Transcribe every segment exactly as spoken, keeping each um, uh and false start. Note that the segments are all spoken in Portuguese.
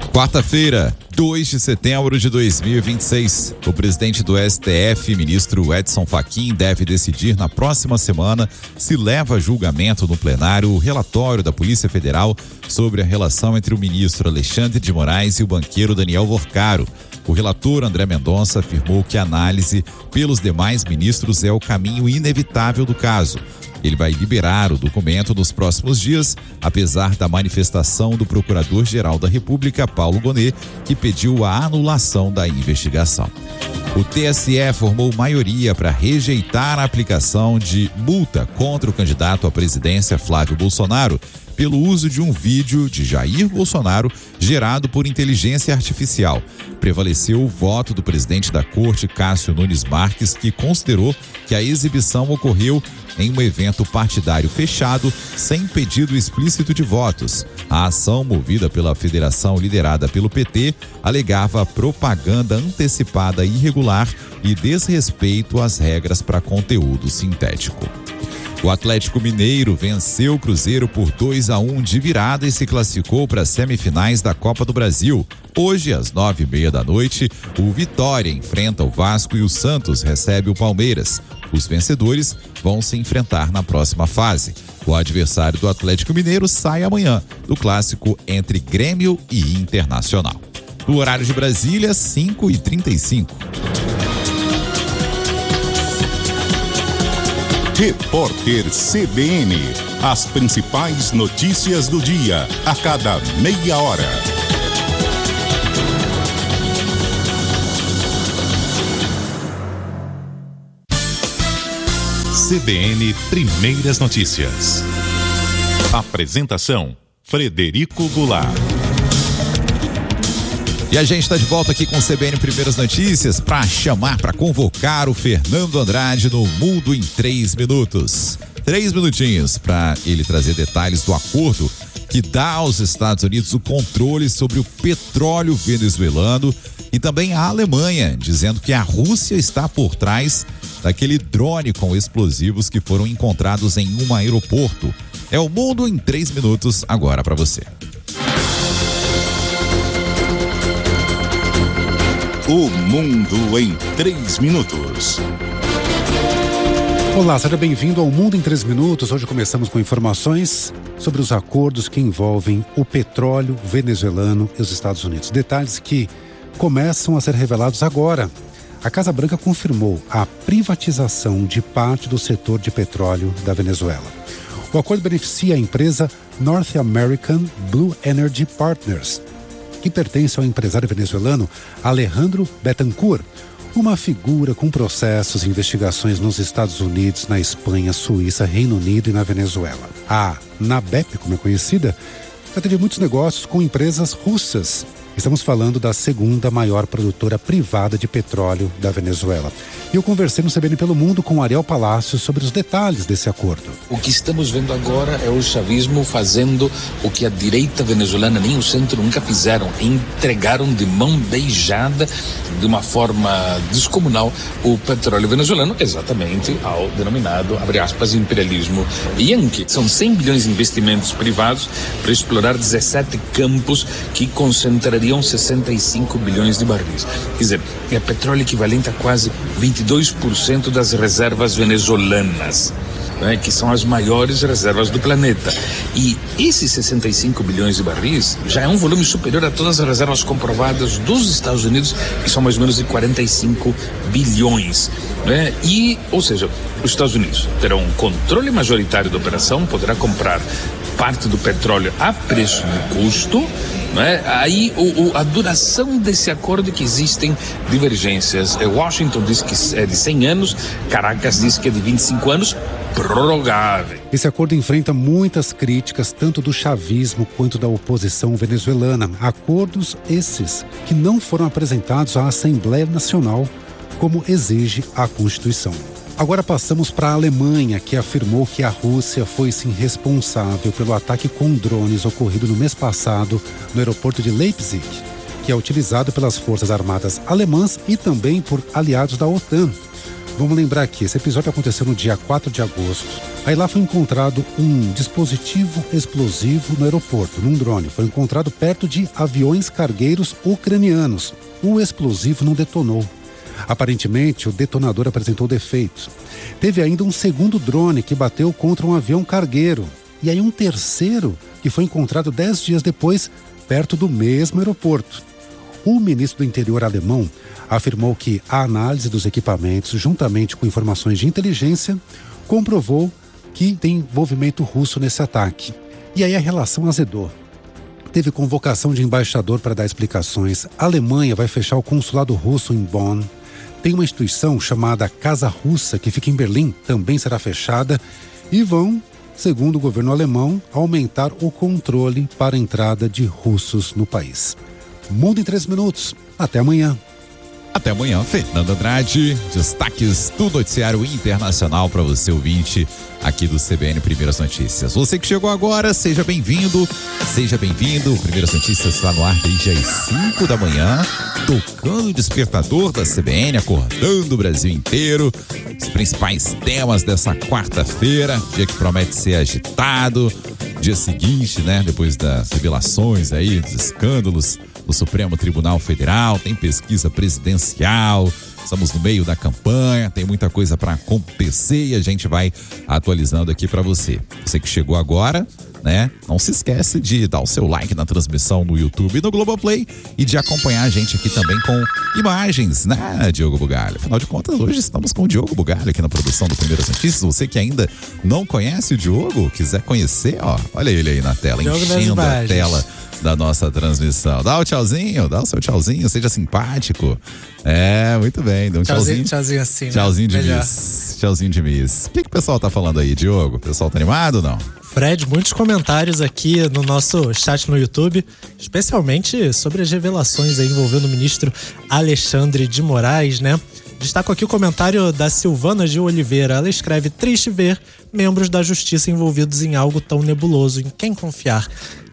Quarta-feira, dois de setembro de dois mil e vinte e seis. O presidente do S T F, ministro Edson Fachin, deve decidir na próxima semana se leva a julgamento no plenário o relatório da Polícia Federal sobre a relação entre o ministro Alexandre de Moraes e o banqueiro Daniel Vorcaro. O relator André Mendonça afirmou que a análise pelos demais ministros é o caminho inevitável do caso. Ele vai liberar o documento nos próximos dias, apesar da manifestação do Procurador-Geral da República, Paulo Gonet, que pediu a anulação da investigação. O T S E formou maioria para rejeitar a aplicação de multa contra o candidato à presidência Flávio Bolsonaro pelo uso de um vídeo de Jair Bolsonaro gerado por inteligência artificial. Prevaleceu o voto do presidente da Corte, Cássio Nunes Marques, que considerou que a exibição ocorreu em um evento partidário fechado, sem pedido explícito de votos. A ação, movida pela federação liderada pelo P T, alegava propaganda antecipada irregular e desrespeito às regras para conteúdo sintético. O Atlético Mineiro venceu o Cruzeiro por dois a um de virada e se classificou para as semifinais da Copa do Brasil. Hoje, às nove e meia da noite, o Vitória enfrenta o Vasco e o Santos recebe o Palmeiras. Os vencedores vão se enfrentar na próxima fase. O adversário do Atlético Mineiro sai amanhã do clássico entre Grêmio e Internacional. No horário de Brasília, cinco e trinta e cinco. Repórter C B N. As principais notícias do dia, a cada meia hora. C B N Primeiras Notícias. Apresentação: Frederico Goulart. E a gente está de volta aqui com o C B N Primeiras Notícias para chamar, para convocar o Fernando Andrade no Mundo em Três Minutos. Três minutinhos para ele trazer detalhes do acordo que dá aos Estados Unidos o controle sobre o petróleo venezuelano e também a Alemanha, dizendo que a Rússia está por trás daquele drone com explosivos que foram encontrados em um aeroporto. É o Mundo em Três Minutos agora para você. O Mundo em Três Minutos. Olá, seja bem-vindo ao Mundo em Três Minutos. Hoje começamos com informações sobre os acordos que envolvem o petróleo venezuelano e os Estados Unidos. Detalhes que começam a ser revelados agora. A Casa Branca confirmou a privatização de parte do setor de petróleo da Venezuela. O acordo beneficia a empresa North American Blue Energy Partners, que pertence ao empresário venezuelano Alejandro Betancourt, uma figura com processos e investigações nos Estados Unidos, na Espanha, Suíça, Reino Unido e na Venezuela. A NABEP, como é conhecida, já teve muitos negócios com empresas russas. Estamos falando da segunda maior produtora privada de petróleo da Venezuela. E eu conversei no C B N Pelo Mundo com Ariel Palacios sobre os detalhes desse acordo. O que estamos vendo agora é o chavismo fazendo o que a direita venezuelana nem o centro nunca fizeram. Entregaram de mão beijada, de uma forma descomunal, o petróleo venezuelano exatamente ao denominado, abre aspas, imperialismo yankee. São cem bilhões de investimentos privados para explorar dezessete campos que concentrariam sessenta e cinco bilhões de barris. Quer dizer, é petróleo equivalente a quase vinte e dois por cento das reservas venezuelanas, né, que são as maiores reservas do planeta. E esses sessenta e cinco bilhões de barris já é um volume superior a todas as reservas comprovadas dos Estados Unidos, que são mais ou menos de quarenta e cinco bilhões. Né? E, ou seja, os Estados Unidos terão um controle majoritário da operação, poderá comprar parte do petróleo a preço de custo, né? Aí o, o, a duração desse acordo é que existem divergências. Washington diz que é de cem anos, Caracas diz que é de vinte e cinco anos, prorrogável. Esse acordo enfrenta muitas críticas, tanto do chavismo quanto da oposição venezuelana. Acordos esses que não foram apresentados à Assembleia Nacional, como exige a Constituição. Agora passamos para a Alemanha, que afirmou que a Rússia foi sim responsável pelo ataque com drones ocorrido no mês passado no aeroporto de Leipzig, que é utilizado pelas forças armadas alemãs e também por aliados da OTAN. Vamos lembrar que esse episódio aconteceu no dia quatro de agosto, Aí lá foi encontrado um dispositivo explosivo no aeroporto, num drone. Foi encontrado perto de aviões cargueiros ucranianos. O explosivo não detonou. Aparentemente, o detonador apresentou defeitos. Teve ainda um segundo drone que bateu contra um avião cargueiro. E aí um terceiro que foi encontrado dez dias depois, perto do mesmo aeroporto. O ministro do Interior alemão afirmou que a análise dos equipamentos, juntamente com informações de inteligência, comprovou que tem envolvimento russo nesse ataque. E aí a relação azedou. Teve convocação de embaixador para dar explicações. A Alemanha vai fechar o consulado russo em Bonn. Tem uma instituição chamada Casa Russa, que fica em Berlim, também será fechada. E vão, segundo o governo alemão, aumentar o controle para a entrada de russos no país. Mundo em três minutos. Até amanhã. Até amanhã, Fernando Andrade. Destaques do noticiário internacional para você, ouvinte, aqui do C B N Primeiras Notícias. Você que chegou agora, seja bem-vindo, seja bem-vindo. Primeiras Notícias está no ar desde as cinco da manhã, tocando o despertador da C B N, acordando o Brasil inteiro. Os principais temas dessa quarta-feira, dia que promete ser agitado. Dia seguinte, né, depois das revelações aí, dos escândalos do Supremo Tribunal Federal, tem pesquisa presidencial, estamos no meio da campanha, tem muita coisa para acontecer e a gente vai atualizando aqui para você. Você que chegou agora, né, não se esquece de dar o seu like na transmissão no YouTube e no Globoplay e de acompanhar a gente aqui também com imagens, né, Diogo Bugalho? Afinal de contas, hoje estamos com o Diogo Bugalho aqui na produção do Primeiras Notícias. Você que ainda não conhece o Diogo, quiser conhecer, ó, olha ele aí na tela, Diogo enchendo a tela da nossa transmissão. Dá o tchauzinho, dá o seu tchauzinho, seja simpático. É, muito bem, dá um tchauzinho. Tchauzinho assim, né? Tchauzinho de Melhor. miss. Tchauzinho de miss. O que, que o pessoal tá falando aí, Diogo? O pessoal tá animado ou não? Fred, muitos comentários aqui no nosso chat no YouTube, especialmente sobre as revelações aí envolvendo o ministro Alexandre de Moraes, né? Destaco aqui o comentário da Silvana de Oliveira. Ela escreve: triste ver membros da justiça envolvidos em algo tão nebuloso. Em quem confiar?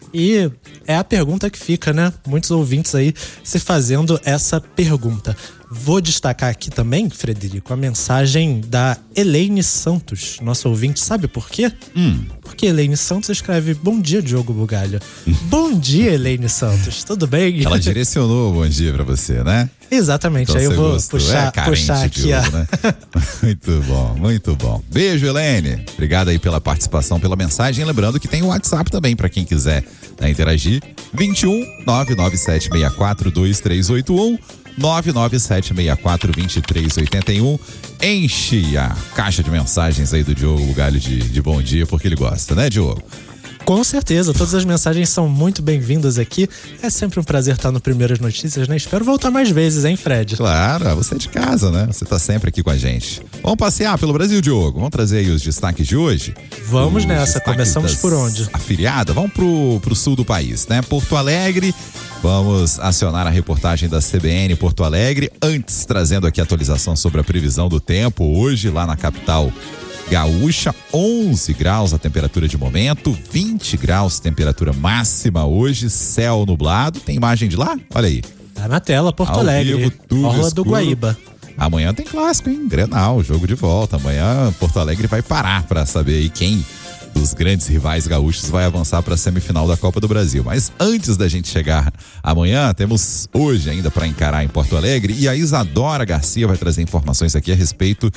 E é a pergunta que fica, né? Muitos ouvintes aí se fazendo essa pergunta. Vou destacar aqui também, Frederico, a mensagem da Elaine Santos, nossa ouvinte. Sabe por quê? Hum. Porque Elaine Santos escreve: bom dia, Diogo Bugalho. Bom dia, Elaine Santos. Tudo bem? Ela direcionou o bom dia pra você, né? Exatamente. Então aí eu vou gostou. puxar, é puxar aqui Diogo, a... né? Muito bom, muito bom. Beijo, Elaine. Obrigado aí pela participação, pela mensagem. Lembrando que tem o WhatsApp também para quem quiser, né, interagir. vinte e um, nove nove sete seis quatro, dois três oito um. nove nove sete seis quatro, dois três oito um. Enche a caixa de mensagens aí do Diogo Bugalho de, de bom dia, porque ele gosta, né, Diogo? Com certeza, todas as mensagens são muito bem-vindas aqui. É sempre um prazer estar no Primeiras Notícias, né? Espero voltar mais vezes, hein, Fred? Claro, você é de casa, né? Você tá sempre aqui com a gente. Vamos passear pelo Brasil, Diogo? Vamos trazer aí os destaques de hoje? Vamos os nessa, começamos por onde? Afiliada, vamos pro, pro sul do país, né? Porto Alegre. Vamos acionar a reportagem da C B N Porto Alegre, antes trazendo aqui a atualização sobre a previsão do tempo. Hoje, lá na capital gaúcha, onze graus a temperatura de momento, vinte graus temperatura máxima hoje, céu nublado. Tem imagem de lá? Olha aí. Tá na tela, Porto Ao Alegre, vivo, tudo Orla escuro. do Guaíba. Amanhã tem clássico, hein? Grenal, jogo de volta. Amanhã Porto Alegre vai parar para saber aí quem dos grandes rivais gaúchos vai avançar para a semifinal da Copa do Brasil. Mas antes da gente chegar amanhã, temos hoje ainda para encarar em Porto Alegre, e a Isadora Garcia vai trazer informações aqui a respeito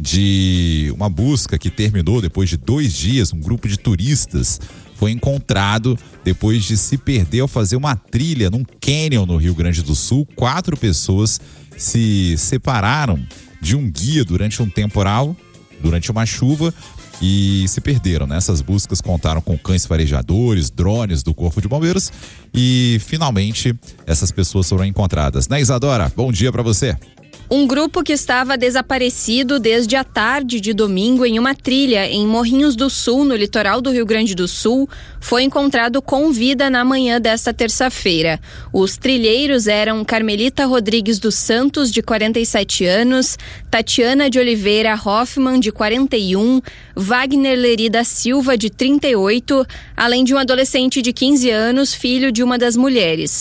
de uma busca que terminou depois de dois dias. Um grupo de turistas foi encontrado depois de se perder ao fazer uma trilha num cânion no Rio Grande do Sul. Quatro pessoas se separaram de um guia durante um temporal, durante uma chuva, e se perderam, né? Essas buscas contaram com cães farejadores, drones do Corpo de Bombeiros, e finalmente essas pessoas foram encontradas. Né, Isadora? Bom dia para você. Um grupo que estava desaparecido desde a tarde de domingo em uma trilha em Morrinhos do Sul, no litoral do Rio Grande do Sul, foi encontrado com vida na manhã desta terça-feira. Os trilheiros eram Carmelita Rodrigues dos Santos, de quarenta e sete anos, Tatiana de Oliveira Hoffmann, de quarenta e um, Wagner Leri da Silva, de trinta e oito, além de um adolescente de quinze anos, filho de uma das mulheres.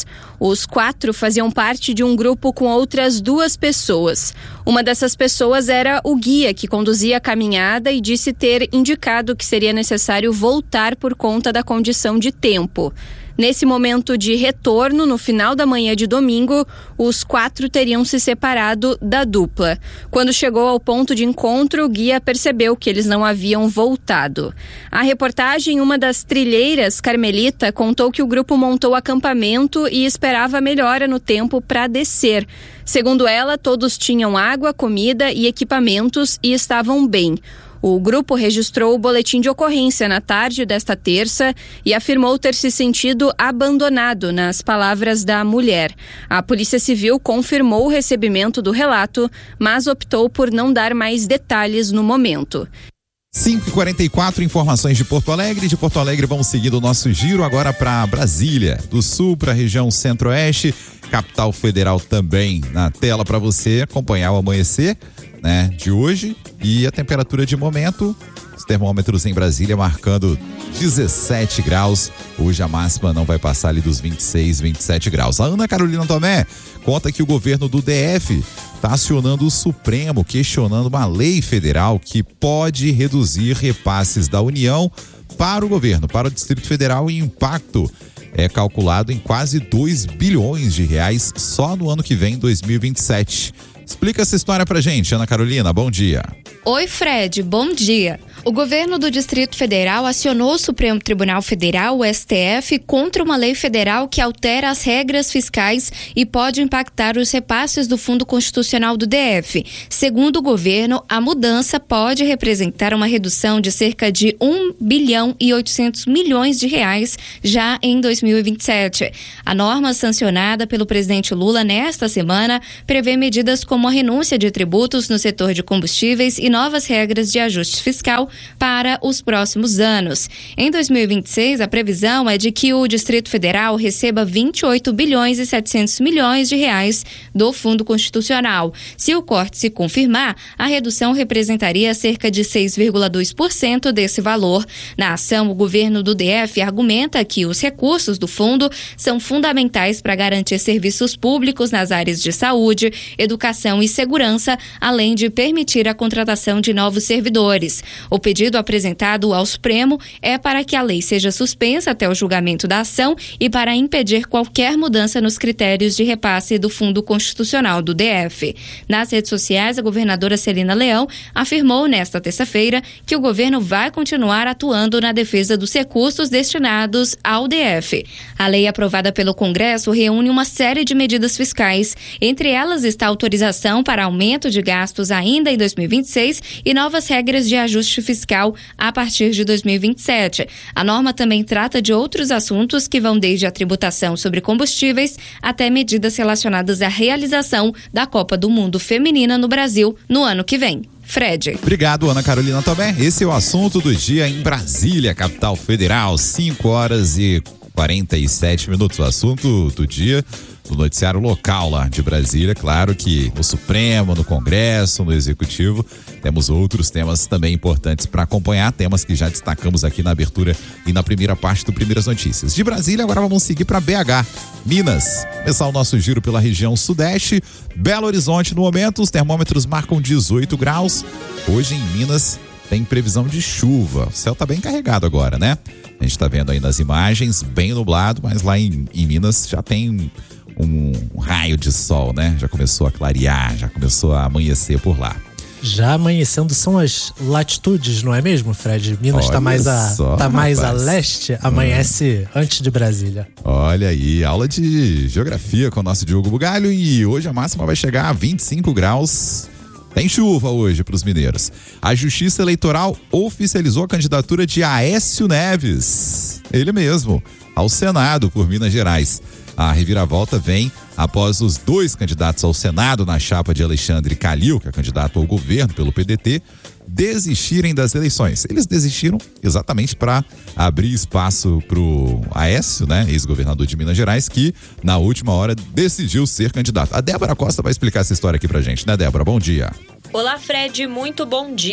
Os quatro faziam parte de um grupo com outras duas pessoas. Uma dessas pessoas era o guia que conduzia a caminhada e disse ter indicado que seria necessário voltar por conta da condição de tempo. Nesse momento de retorno, no final da manhã de domingo, os quatro teriam se separado da dupla. Quando chegou ao ponto de encontro, o guia percebeu que eles não haviam voltado. A reportagem, uma das trilheiras, Carmelita, contou que o grupo montou acampamento e esperava melhora no tempo para descer. Segundo ela, todos tinham água, comida e equipamentos e estavam bem. O grupo registrou o boletim de ocorrência na tarde desta terça e afirmou ter se sentido abandonado, nas palavras da mulher. A Polícia Civil confirmou o recebimento do relato, mas optou por não dar mais detalhes no momento. cinco e quarenta e quatro, informações de Porto Alegre. De Porto Alegre vamos seguindo o nosso giro agora para Brasília, do sul para a região centro-oeste, capital federal também na tela para você acompanhar o amanhecer, né, de hoje, e a temperatura de momento, os termômetros em Brasília marcando dezessete graus. Hoje a máxima não vai passar ali dos vinte e seis, vinte e sete graus. A Ana Carolina Tomé conta que o governo do D F está acionando o Supremo, questionando uma lei federal que pode reduzir repasses da União para o governo, para o Distrito Federal, e impacto é calculado em quase dois bilhões de reais só no ano que vem, dois mil e vinte e sete. Explica essa história pra gente, Ana Carolina, bom dia. Oi, Fred, bom dia. O governo do Distrito Federal acionou o Supremo Tribunal Federal, o S T F, contra uma lei federal que altera as regras fiscais e pode impactar os repasses do Fundo Constitucional do D F. Segundo o governo, a mudança pode representar uma redução de cerca de um bilhão e oitocentos milhões de reais já em dois mil e vinte e sete. A norma sancionada pelo presidente Lula nesta semana prevê medidas como a renúncia de tributos no setor de combustíveis e novas regras de ajuste fiscal para os próximos anos. Em dois mil e vinte e seis, a previsão é de que o Distrito Federal receba vinte e oito bilhões e setecentos milhões de reais do Fundo Constitucional. Se o corte se confirmar, a redução representaria cerca de seis vírgula dois por cento desse valor. Na ação, o governo do D F argumenta que os recursos do fundo são fundamentais para garantir serviços públicos nas áreas de saúde, educação e segurança, além de permitir a contratação de novos servidores. O pedido apresentado ao Supremo é para que a lei seja suspensa até o julgamento da ação e para impedir qualquer mudança nos critérios de repasse do Fundo Constitucional do D F. Nas redes sociais, a governadora Celina Leão afirmou nesta terça-feira que o governo vai continuar atuando na defesa dos recursos destinados ao D F. A lei aprovada pelo Congresso reúne uma série de medidas fiscais. Entre elas está a autorização para aumento de gastos ainda em dois mil e vinte e seis e novas regras de ajuste fiscal a partir de dois mil e vinte e sete. A norma também trata de outros assuntos que vão desde a tributação sobre combustíveis até medidas relacionadas à realização da Copa do Mundo Feminina no Brasil no ano que vem. Fred. Obrigado, Ana Carolina também. Esse é o assunto do dia em Brasília, capital federal, cinco horas e quarenta e sete minutos. O assunto do dia do noticiário local lá de Brasília. Claro que no Supremo, no Congresso, no Executivo, temos outros temas também importantes para acompanhar, temas que já destacamos aqui na abertura e na primeira parte do Primeiras Notícias. De Brasília, agora vamos seguir para B H, Minas. Começar o nosso giro pela região sudeste. Belo Horizonte, no momento, os termômetros marcam dezoito graus. Hoje em Minas tem previsão de chuva. O céu tá bem carregado agora, né? A gente tá vendo aí nas imagens, bem nublado, mas lá em, em Minas já tem um, um raio de sol, né? Já começou a clarear, já começou a amanhecer por lá. Já amanhecendo são as latitudes, não é mesmo, Fred? Minas está mais, a, só, tá mais a leste, amanhece hum. antes de Brasília. Olha aí, aula de geografia com o nosso Diogo Bugalho, e hoje a máxima vai chegar a vinte e cinco graus. Tem chuva hoje para os mineiros. A Justiça Eleitoral oficializou a candidatura de Aécio Neves, ele mesmo, ao Senado por Minas Gerais. A reviravolta vem após os dois candidatos ao Senado na chapa de Alexandre Calil, que é candidato ao governo pelo P D T, desistirem das eleições. Eles desistiram exatamente para abrir espaço para o Aécio, né, ex-governador de Minas Gerais, que na última hora decidiu ser candidato. A Débora Costa vai explicar essa história aqui pra gente, né, Débora? Bom dia. Olá, Fred, muito bom dia.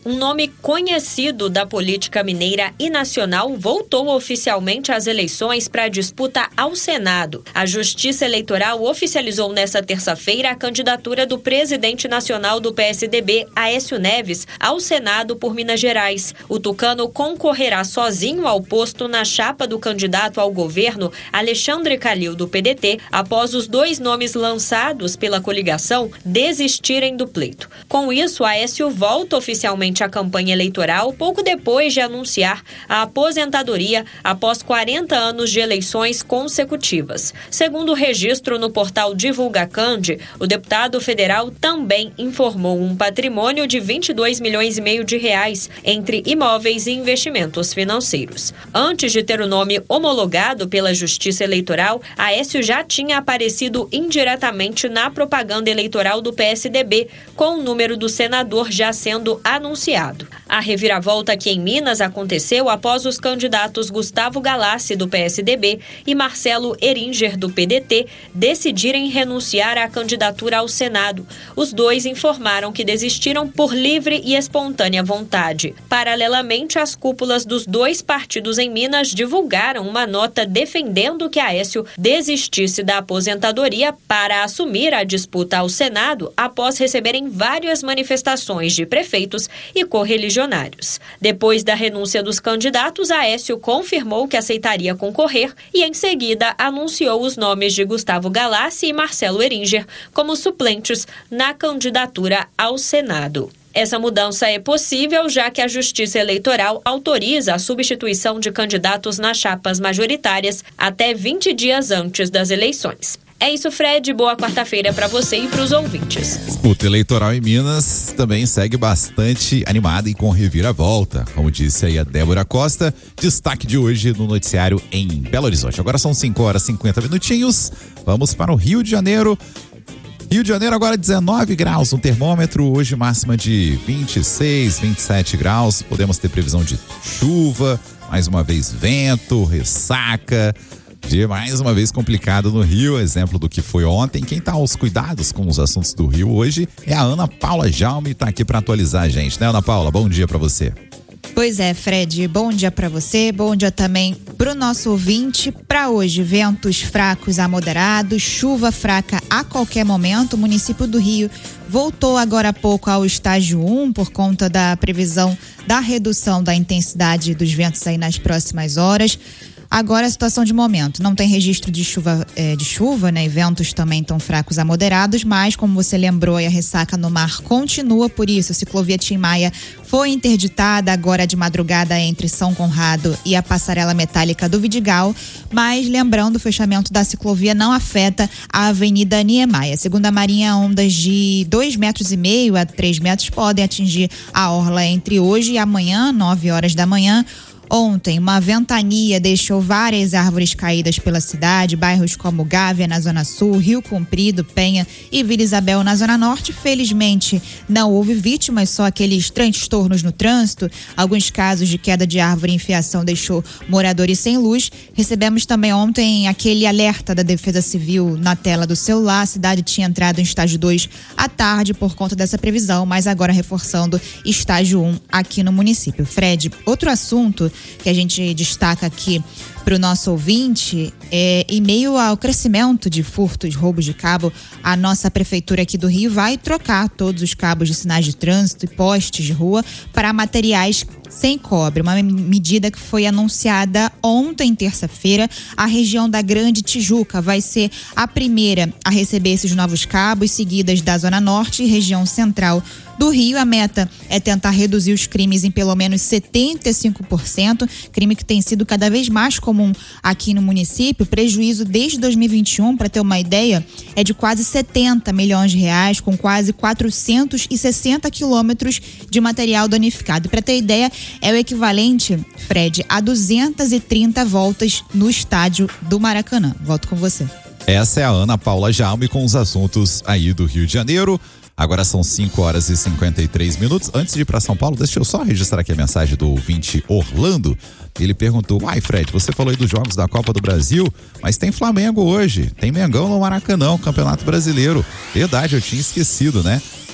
Um nome conhecido da política mineira e nacional voltou oficialmente às eleições para a disputa ao Senado. A Justiça Eleitoral oficializou nesta terça-feira a candidatura do presidente nacional do P S D B, Aécio Neves, ao Senado por Minas Gerais. O tucano concorrerá sozinho ao posto na chapa do candidato ao governo, Alexandre Calil, do P D T, após os dois nomes lançados pela coligação desistirem do pleito. Com isso, Aécio volta oficialmente a campanha eleitoral pouco depois de anunciar a aposentadoria após quarenta anos de eleições consecutivas. Segundo o registro no portal Divulgacand, o deputado federal também informou um patrimônio de vinte e dois milhões e meio de reais entre imóveis e investimentos financeiros. Antes de ter o nome homologado pela Justiça Eleitoral, Aécio já tinha aparecido indiretamente na propaganda eleitoral do P S D B, com o número do senador já sendo anunciado. A reviravolta aqui em Minas aconteceu após os candidatos Gustavo Galassi, do P S D B, e Marcelo Eringer, do P D T, decidirem renunciar à candidatura ao Senado. Os dois informaram que desistiram por livre e espontânea vontade. Paralelamente, as cúpulas dos dois partidos em Minas divulgaram uma nota defendendo que Aécio desistisse da aposentadoria para assumir a disputa ao Senado após receberem várias manifestações de prefeitos e correligionários. Depois da renúncia dos candidatos, Aécio confirmou que aceitaria concorrer e, em seguida, anunciou os nomes de Gustavo Galassi e Marcelo Eringer como suplentes na candidatura ao Senado. Essa mudança é possível, já que a Justiça Eleitoral autoriza a substituição de candidatos nas chapas majoritárias até vinte dias antes das eleições. É isso, Fred. Boa quarta-feira para você e para os ouvintes. A disputa eleitoral em Minas também segue bastante animada e com reviravolta. Como disse aí a Débora Costa, destaque de hoje no noticiário em Belo Horizonte. Agora são cinco horas e cinquenta minutinhos. Vamos para o Rio de Janeiro. Rio de Janeiro agora dezenove graus no termômetro, hoje máxima de vinte e seis, vinte e sete graus. Podemos ter previsão de chuva, mais uma vez vento, ressaca. Dia mais uma vez complicado no Rio, exemplo do que foi ontem. Quem tá aos cuidados com os assuntos do Rio hoje é a Ana Paula Jaume, tá aqui para atualizar a gente, né, Ana Paula? Bom dia para você. Pois é, Fred, bom dia para você, bom dia também pro nosso ouvinte. Para hoje, ventos fracos a moderados, chuva fraca a qualquer momento. O município do Rio voltou agora há pouco ao estágio um por conta da previsão da redução da intensidade dos ventos aí nas próximas horas. Agora a situação de momento, não tem registro de chuva, é, de chuva, né? E ventos também tão fracos a moderados, mas como você lembrou, a ressaca no mar continua, por isso a ciclovia Tim Maia foi interditada agora de madrugada entre São Conrado e a passarela metálica do Vidigal, mas lembrando, o fechamento da ciclovia não afeta a Avenida Niemeyer. Segundo a Marinha, ondas de dois metros e meio a três metros podem atingir a orla entre hoje e amanhã, nove horas da manhã. Ontem, uma ventania deixou várias árvores caídas pela cidade, bairros como Gávea, na Zona Sul, Rio Comprido, Penha e Vila Isabel, na Zona Norte. Felizmente, não houve vítimas, só aqueles transtornos no trânsito. Alguns casos de queda de árvore e enfiação deixou moradores sem luz. Recebemos também ontem aquele alerta da Defesa Civil na tela do celular. A cidade tinha entrado em estágio dois à tarde por conta dessa previsão, mas agora reforçando estágio um aqui no município. Fred, outro assunto que a gente destaca aqui para o nosso ouvinte, é, em meio ao crescimento de furtos, roubos de cabo, a nossa prefeitura aqui do Rio vai trocar todos os cabos de sinais de trânsito e postes de rua para materiais sem cobre, uma medida que foi anunciada ontem, terça-feira. A região da Grande Tijuca vai ser a primeira a receber esses novos cabos, seguidas da Zona Norte e região central do Rio. A meta é tentar reduzir os crimes em pelo menos setenta e cinco por cento, crime que tem sido cada vez mais comum aqui no município. Prejuízo desde dois mil e vinte e um, para ter uma ideia, é de quase setenta milhões de reais, com quase quatrocentos e sessenta quilômetros de material danificado. Para ter ideia, é o equivalente, Fred, a duzentas e trinta voltas no estádio do Maracanã. Volto com você. Essa é a Ana Paula Jaume com os assuntos aí do Rio de Janeiro. Agora são cinco horas e cinquenta e três minutos. Antes de ir para São Paulo, deixa eu só registrar aqui a mensagem do ouvinte Orlando. Ele perguntou: uai, Fred, você falou aí dos jogos da Copa do Brasil, mas tem Flamengo hoje, tem Mengão no Maracanã, Campeonato Brasileiro. Verdade, eu tinha esquecido, né?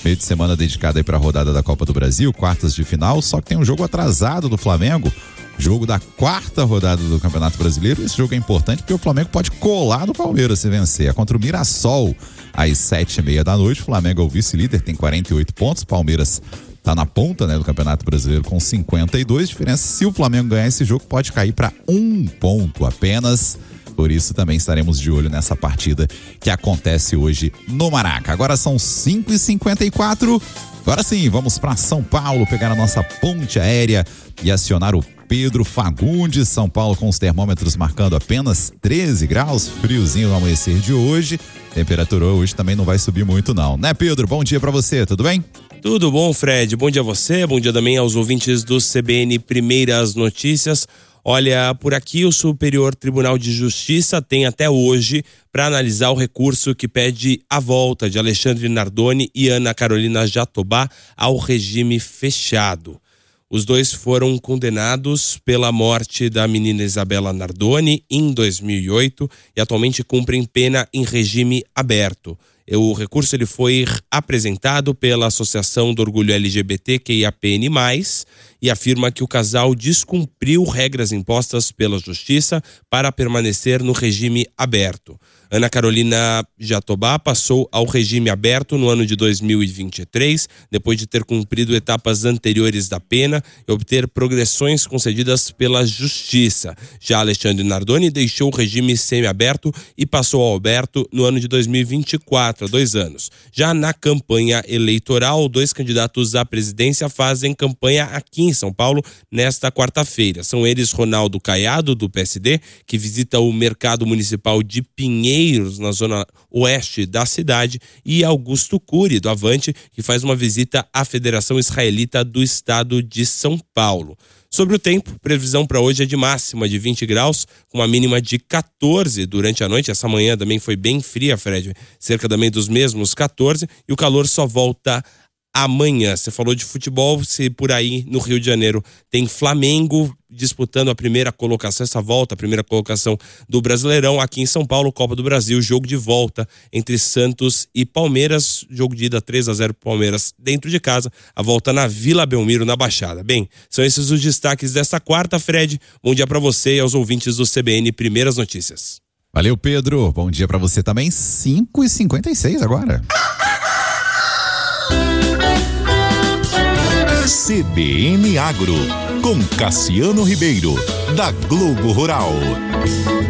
Meio de semana dedicado aí para a rodada da Copa do Brasil, quartas de final, só que tem um jogo atrasado do Flamengo, jogo da quarta rodada do Campeonato Brasileiro. Esse jogo é importante porque o Flamengo pode colar do Palmeiras se vencer. É contra o Mirassol às sete e meia da noite. O Flamengo é o vice-líder, tem quarenta e oito pontos. Palmeiras tá na ponta, né, do Campeonato Brasileiro com cinquenta e dois. Diferença, se o Flamengo ganhar esse jogo, pode cair para um ponto apenas. Por isso também estaremos de olho nessa partida que acontece hoje no Maraca. Agora são cinco e cinquenta e quatro. Agora sim, vamos para São Paulo pegar a nossa ponte aérea e acionar o Pedro Fagundes. São Paulo com os termômetros marcando apenas treze graus, friozinho no amanhecer de hoje. Temperatura hoje também não vai subir muito não, né, Pedro? Bom dia para você, tudo bem? Tudo bom, Fred? Bom dia a você, bom dia também aos ouvintes do C B N Primeiras Notícias. Olha, por aqui o Superior Tribunal de Justiça tem até hoje para analisar o recurso que pede a volta de Alexandre Nardoni e Ana Carolina Jatobá ao regime fechado. Os dois foram condenados pela morte da menina Isabela Nardoni em dois mil e oito e atualmente cumprem pena em regime aberto. O recurso ele foi apresentado pela Associação do Orgulho L G B T Q I A P N mais, e afirma que o casal descumpriu regras impostas pela Justiça para permanecer no regime aberto. Ana Carolina Jatobá passou ao regime aberto no ano de dois mil e vinte e três, depois de ter cumprido etapas anteriores da pena e obter progressões concedidas pela Justiça. Já Alexandre Nardoni deixou o regime semiaberto e passou ao aberto no ano de dois mil e vinte e quatro, há dois anos. Já na campanha eleitoral, dois candidatos à presidência fazem campanha aqui em São Paulo nesta quarta-feira. São eles Ronaldo Caiado, do P S D, que visita o mercado municipal de Pinheiros, na zona oeste da cidade, e Augusto Cury, do Avante, que faz uma visita à Federação Israelita do Estado de São Paulo. Sobre o tempo, previsão para hoje é de máxima de vinte graus, com uma mínima de quatorze durante a noite. Essa manhã também foi bem fria, Fred, cerca também dos mesmos quatorze, e o calor só volta amanhã. Você falou de futebol, se por aí no Rio de Janeiro tem Flamengo disputando a primeira colocação, essa volta, a primeira colocação do Brasileirão. Aqui em São Paulo, Copa do Brasil, jogo de volta entre Santos e Palmeiras, jogo de ida três a zero Palmeiras dentro de casa, a volta na Vila Belmiro, na Baixada. Bem, são esses os destaques desta quarta, Fred. Bom dia para você e aos ouvintes do C B N Primeiras Notícias. Valeu, Pedro. Bom dia para você também. cinco e cinquenta e seis agora. C B N Agro, com Cassiano Ribeiro, da Globo Rural.